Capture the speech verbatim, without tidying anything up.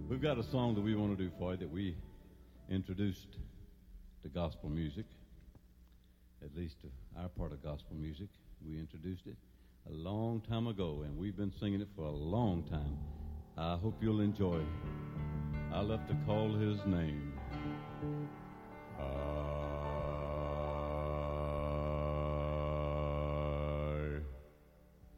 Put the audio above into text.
We've got a song that we want to do for you that we introduced to gospel music, at least to our part of gospel music. We introduced it a long time ago, and we've been singing it for a long time. I hope you'll enjoy it. I love to call his name.